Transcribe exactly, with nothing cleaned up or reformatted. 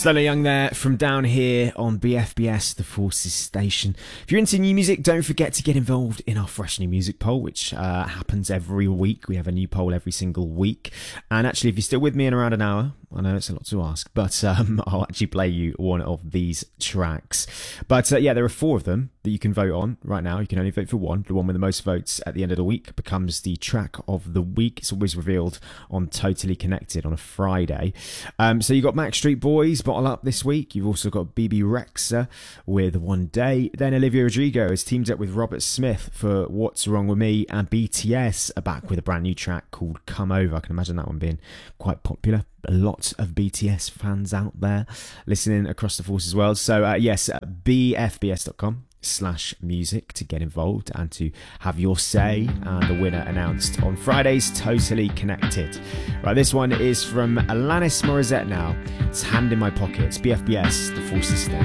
Stella Young there from down here on B F B S, the Forces Station. If you're into new music, don't forget to get involved in our Fresh New Music poll, which uh, happens every week. We have a new poll every single week. And actually, if you're still with me in around an hour, I know it's a lot to ask, but um, I'll actually play you one of these tracks. But uh, yeah, there are four of them that you can vote on right now. You can only vote for one. The one with the most votes at the end of the week becomes the track of the week. It's always revealed on Totally Connected on a Friday. Um, so you got Backstreet Boys, Bottle Up this week. You've also got B B Rexa with One Day. Then Olivia Rodrigo has teamed up with Robert Smith for What's Wrong With Me, and B T S are back with a brand new track called Come Over. I can imagine that one being quite popular. A lot of B T S fans out there listening across the Forces world. So uh, yes, b f b s dot com slash music to get involved and to have your say, and the winner announced on Friday's Totally Connected. Right, this one is from Alanis Morissette now. It's Hand in My Pocket. It's B F B S, the Forces Station.